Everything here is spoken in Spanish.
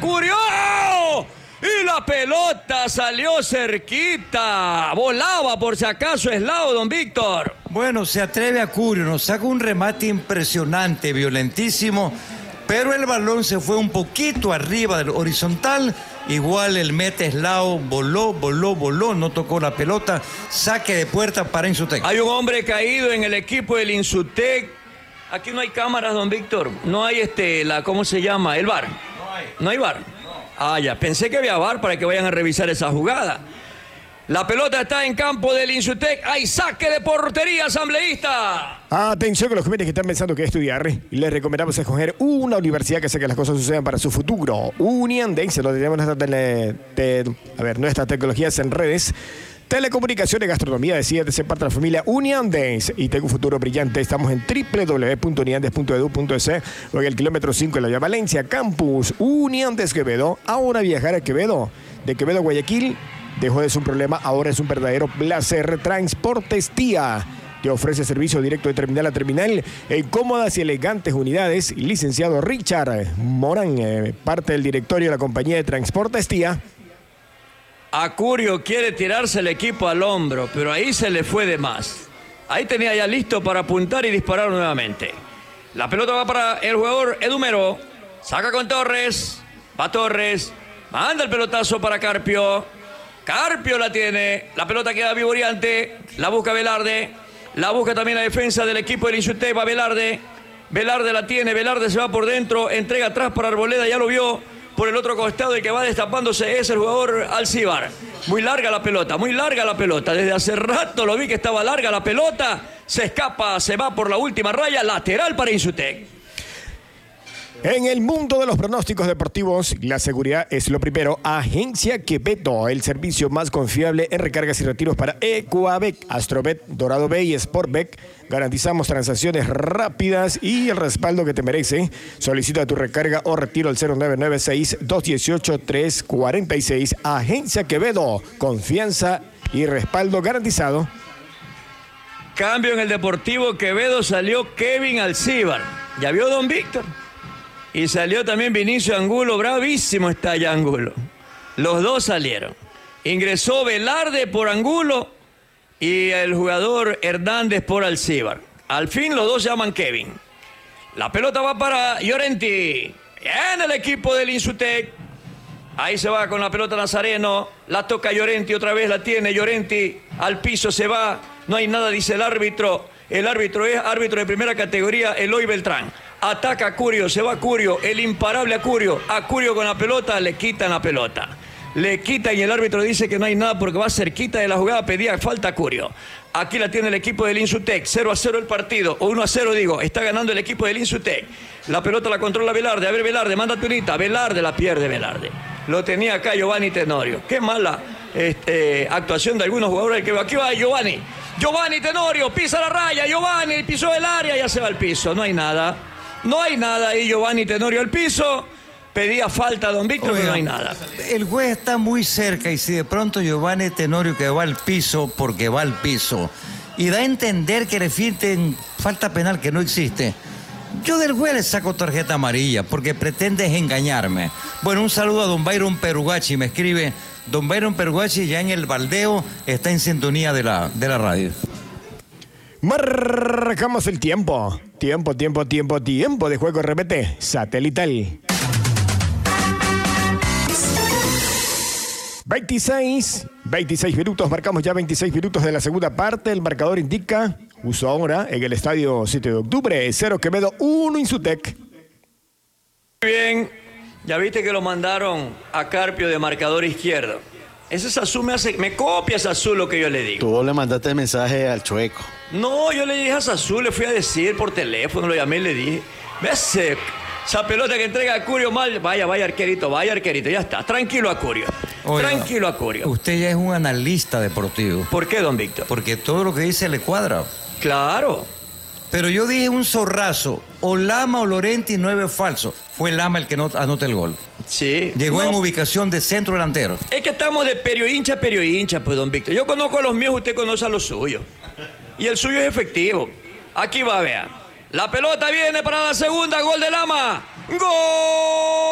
Curio. ¡Oh! Y la pelota salió cerquita. Volaba por si acaso Eslao, don Víctor. Bueno, se atreve a Curio, nos saca un remate impresionante, violentísimo, pero el balón se fue un poquito arriba del horizontal. Igual el mete Eslao, voló, no tocó la pelota. Saque de puerta para Insutec. Hay un hombre caído en el equipo del Insutec. Aquí no hay cámaras, don Víctor. No hay ¿cómo se llama? El VAR. No hay VAR. Ah, ya, pensé que había VAR para que vayan a revisar esa jugada. La pelota está en campo del Insutec. ¡Hay saque de portería, asambleísta! Atención con los jóvenes que están pensando que estudiar. Les recomendamos escoger una universidad que hace que las cosas sucedan para su futuro. Uniandense, donde tenemos nuestras tecnologías en redes. Telecomunicaciones, gastronomía, decídete ser parte de la familia Uniandes y tengo un futuro brillante. Estamos en www.uniandes.edu.es o en el kilómetro 5 de la Vía Valencia, Campus Uniandes Quevedo. Ahora viajar a Quevedo, de Quevedo a Guayaquil, dejó de ser un problema, ahora es un verdadero placer. Transportes Tía te ofrece servicio directo de terminal a terminal en cómodas y elegantes unidades. Licenciado Richard Morán, parte del directorio de la compañía de Transportes Tía. Acurio quiere tirarse el equipo al hombro, pero ahí se le fue de más. Ahí tenía ya listo para apuntar y disparar nuevamente. La pelota va para el jugador Edumero. Saca con Torres. Va Torres. Manda el pelotazo para Carpio. Carpio la tiene. La pelota queda vivoreante. La busca Velarde. La busca también la defensa del equipo del Insutec. Va Velarde. Velarde la tiene. Velarde se va por dentro. Entrega atrás para Arboleda. Ya lo vio. Por el otro costado, el que va destapándose es el jugador Alcíbar. Muy larga la pelota, muy larga la pelota. Desde hace rato lo vi que estaba larga la pelota. Se escapa, se va por la última raya. Lateral para Insutec. En el mundo de los pronósticos deportivos, la seguridad es lo primero. Agencia Quevedo, el servicio más confiable en recargas y retiros para Ecuabet, Astrobet, Dorado Bay y Sportbet. Garantizamos transacciones rápidas y el respaldo que te merece. Solicita tu recarga o retiro al 0996-218-346. Agencia Quevedo, confianza y respaldo garantizado. Cambio en el Deportivo Quevedo, salió Kevin Alcíbar. ¿Ya vio don Víctor? Y salió también Vinicio Angulo, bravísimo está ya Angulo. Los dos salieron. Ingresó Velarde por Angulo y el jugador Hernández por Alcíbar. Al fin los dos llaman Kevin. La pelota va para Llorenti. En el equipo del Insutec. Ahí se va con la pelota Nazareno. La toca Llorenti, otra vez la tiene Llorenti. Al piso se va. No hay nada, dice el árbitro. El árbitro es árbitro de primera categoría, Eloy Beltrán. Ataca a Curio, se va Curio, el imparable a Curio con la pelota, le quitan la pelota. Le quitan y el árbitro dice que no hay nada porque va cerquita de la jugada, pedía falta a Curio. Aquí la tiene el equipo del Insutec, 0-0 el partido, o 1-0 digo, está ganando el equipo del Insutec. La pelota la controla Velarde, a ver Velarde, manda Tunita, Velarde la pierde Velarde. Lo tenía acá Giovanni Tenorio. Qué mala actuación de algunos jugadores. Aquí va Giovanni Tenorio, pisa la raya, Giovanni pisó el área, ya se va al piso, no hay nada. No hay nada ahí, Giovanni Tenorio al piso. Pedía falta don Víctor, pero no hay nada. El juez está muy cerca y si de pronto Giovanni Tenorio que va al piso, porque va al piso, y da a entender que le finden falta penal que no existe, yo del juez le saco tarjeta amarilla porque pretendes engañarme. Bueno, un saludo a don Byron Perugachi, me escribe, don Byron Perugachi ya en el baldeo está en sintonía de la radio. Marcamos el tiempo. Tiempo de juego, repete, satelital. 26 minutos, marcamos ya 26 minutos de la segunda parte. El marcador indica, uso ahora en el estadio 7 de octubre, 0 Quevedo, 1 Insutec. Muy bien, ya viste que lo mandaron a Carpio de marcador izquierdo. Ese Sazú me copia Sazú lo que yo le digo. Tú le mandaste el mensaje al Chueco. No, yo le dije a Sazú, le fui a decir por teléfono, lo llamé y le dije, ves esa pelota que entrega a Curio mal, vaya arquerito, ya está, tranquilo Acurio. Oiga, tranquilo Acurio. Usted ya es un analista deportivo. ¿Por qué, don Víctor? Porque todo lo que dice le cuadra. Claro. Pero yo dije un zorrazo, o Lama o Lorenti, 9 falso. Fue Lama el que no anota el gol. Sí. Llegó en ubicación de centro delantero. Es que estamos de perio hincha, pues, don Víctor. Yo conozco a los míos, usted conoce a los suyos. Y el suyo es efectivo. Aquí va, vea. La pelota viene para la segunda, gol de Lama. ¡Gol!